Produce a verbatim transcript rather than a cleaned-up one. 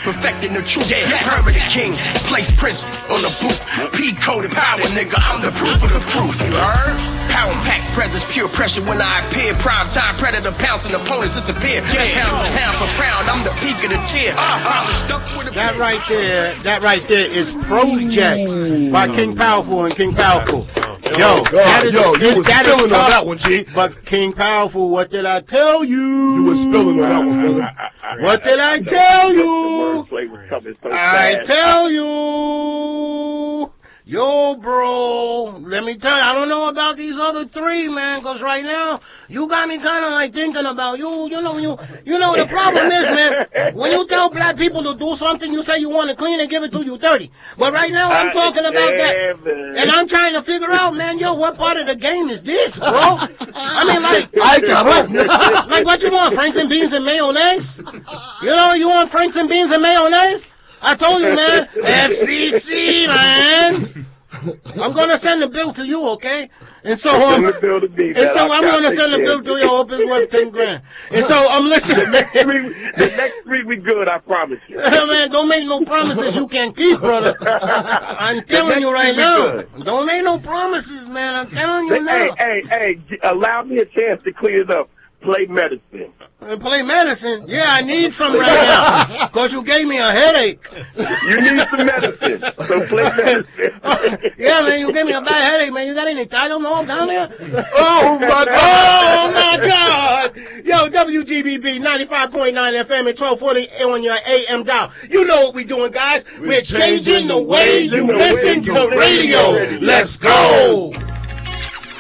perfecting the truth. Yeah, Herman the King, place Prince on the booth. P-coded power, nigga, I'm the proof of the proof. You heard? Power pack presence, pure pressure when I appear. Prime time predator pouncing, opponents disappear. Just pound the town for crown, I'm the peak of the cheer. That right there, that right there is Projects by King Powerful and King Powerful. Yo, that is, yo, you was that spilling is on that one, G. But King Powerful, what did I tell you? You was spilling on that one, brother. What did I tell you? I tell you. Yo, bro, let me tell you, I don't know about these other three, man, because right now, you got me kind of like thinking about you, you know, you you know, the problem is, man, when you tell black people to do something, you say you want to clean and give it to you dirty. But right now, I'm talking about that, and I'm trying to figure out, man, yo, what part of the game is this, bro? I mean, like, I got like, what you want, Franks and beans and mayonnaise? You know, you want Franks and beans and mayonnaise? I told you, man, F C C, man. I'm going to send the bill to you, okay? And so, um, and so I'm going to send the bill to you. I hope it's worth ten grand. And so I'm listening. The next three, the next three we good, I promise you. Man, don't make no promises you can't keep, brother. I'm telling you right now. Don't make no promises, man. I'm telling you now. Hey, hey, hey, allow me a chance to clear it up. Play medicine. Uh, play medicine? Yeah, I need some right now. Because you gave me a headache. You need some medicine. So play medicine. uh, yeah, man, you gave me a bad headache, man. You got any Tylenol down there? Oh, my God. Oh, my God. Yo, W G B B ninety-five point nine F M at twelve forty on your A M dial. You know what we're doing, guys. We're, we're changing, changing the way you listen to radio. Let's go.